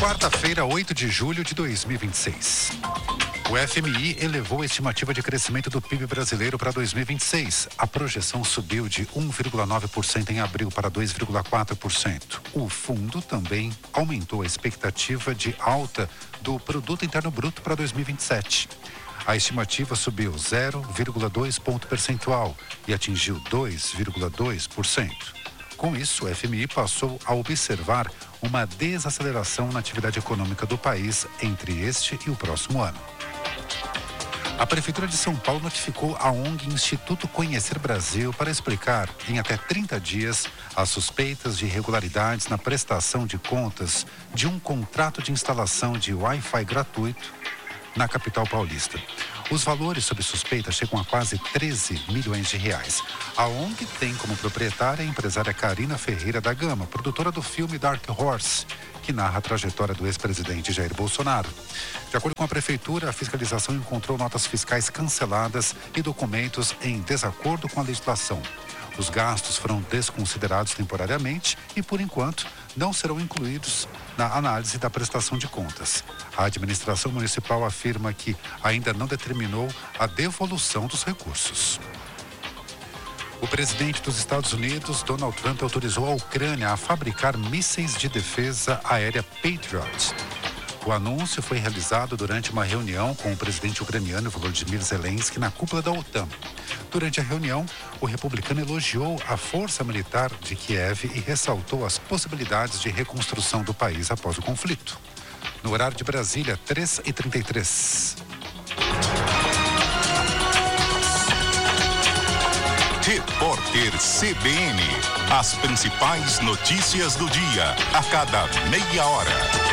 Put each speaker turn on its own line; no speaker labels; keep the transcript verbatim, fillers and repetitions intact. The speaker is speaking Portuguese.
Quarta-feira, oito de julho de dois mil e vinte e seis. O F M I elevou a estimativa de crescimento do P I B brasileiro para dois mil e vinte e seis. A projeção subiu de um vírgula nove por cento em abril para dois vírgula quatro por cento. O fundo também aumentou a expectativa de alta do Produto Interno Bruto para dois mil e vinte e sete. A estimativa subiu zero vírgula dois ponto percentual e atingiu dois vírgula dois por cento. Com isso, o F M I passou a observar uma desaceleração na atividade econômica do país entre este e o próximo ano. A Prefeitura de São Paulo notificou a O N G Instituto Conhecer Brasil para explicar, em até trinta dias, as suspeitas de irregularidades na prestação de contas de um contrato de instalação de Wi-Fi gratuito na capital paulista. Os valores sob suspeita chegam a quase treze milhões de reais. A O N G tem como proprietária a empresária Karina Ferreira da Gama, produtora do filme Dark Horse, que narra a trajetória do ex-presidente Jair Bolsonaro. De acordo com a Prefeitura, a fiscalização encontrou notas fiscais canceladas e documentos em desacordo com a legislação. Os gastos foram desconsiderados temporariamente e, por enquanto, não serão incluídos na análise da prestação de contas. A administração municipal afirma que ainda não determinou a devolução dos recursos. O presidente dos Estados Unidos, Donald Trump, autorizou a Ucrânia a fabricar mísseis de defesa aérea Patriot. O anúncio foi realizado durante uma reunião com o presidente ucraniano Volodymyr Zelensky na cúpula da OTAN. Durante a reunião, o republicano elogiou a força militar de Kiev e ressaltou as possibilidades de reconstrução do país após o conflito. No horário de Brasília, três e trinta e três.
Repórter C B N. As principais notícias do dia, a cada meia hora.